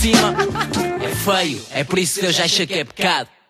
cima é feio, é por isso que Deus acha que é pecado.